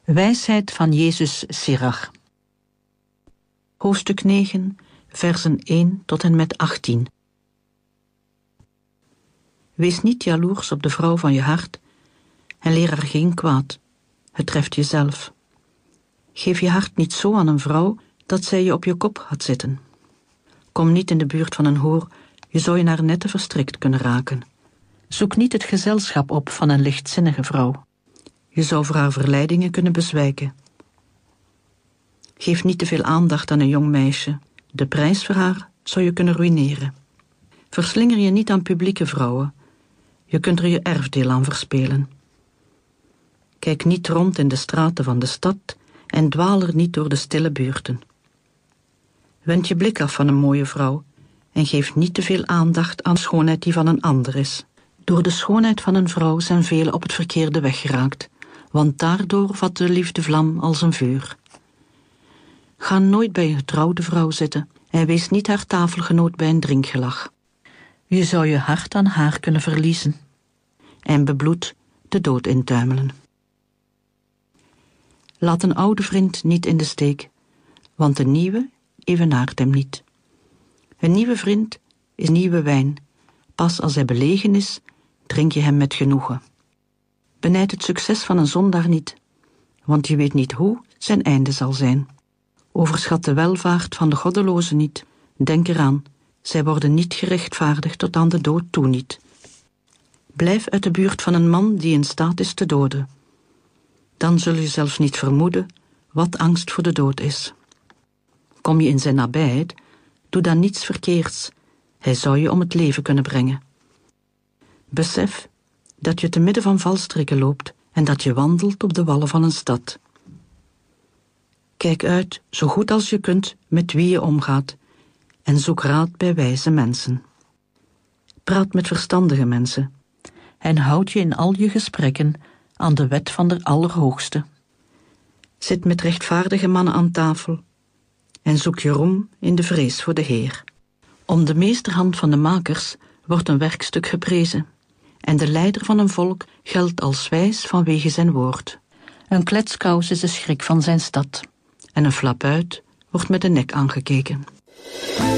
Wijsheid van Jezus Sirach. Hoofdstuk 9, versen 1 tot en met 18. Wees niet jaloers op de vrouw van je hart en leer haar geen kwaad. Het treft jezelf. Geef je hart niet zo aan een vrouw dat zij je op je kop had zitten. Kom niet in de buurt van een hoer, je zou in haar netten verstrikt kunnen raken. Zoek niet het gezelschap op van een lichtzinnige vrouw. Je zou voor haar verleidingen kunnen bezwijken. Geef niet te veel aandacht aan een jong meisje. De prijs voor haar zou je kunnen ruïneren. Verslinger je niet aan publieke vrouwen. Je kunt er je erfdeel aan verspelen. Kijk niet rond in de straten van de stad en dwaal er niet door de stille buurten. Wend je blik af van een mooie vrouw en geef niet te veel aandacht aan de schoonheid die van een ander is. Door de schoonheid van een vrouw zijn velen op het verkeerde weg geraakt, want daardoor vat de liefdevlam als een vuur. Ga nooit bij een getrouwde vrouw zitten en wees niet haar tafelgenoot bij een drinkgelag. Je zou je hart aan haar kunnen verliezen en bebloed de dood intuimelen. Laat een oude vriend niet in de steek, want een nieuwe evenaart hem niet. Een nieuwe vriend is nieuwe wijn. Pas als hij belegen is, drink je hem met genoegen. Benijd het succes van een zondaar niet, want je weet niet hoe zijn einde zal zijn. Overschat de welvaart van de goddelozen niet. Denk eraan, zij worden niet gerechtvaardigd tot aan de dood toe niet. Blijf uit de buurt van een man die in staat is te doden. Dan zul je zelfs niet vermoeden wat angst voor de dood is. Kom je in zijn nabijheid, doe dan niets verkeerds. Hij zou je om het leven kunnen brengen. Besef dat je te midden van valstrikken loopt en dat je wandelt op de wallen van een stad. Kijk uit, zo goed als je kunt, met wie je omgaat en zoek raad bij wijze mensen. Praat met verstandige mensen en houd je in al je gesprekken aan de wet van de Allerhoogste. Zit met rechtvaardige mannen aan tafel en zoek je roem in de vrees voor de Heer. Om de meesterhand van de makers wordt een werkstuk geprezen en de leider van een volk geldt als wijs vanwege zijn woord. Een kletskous is de schrik van zijn stad en een flapuit wordt met de nek aangekeken.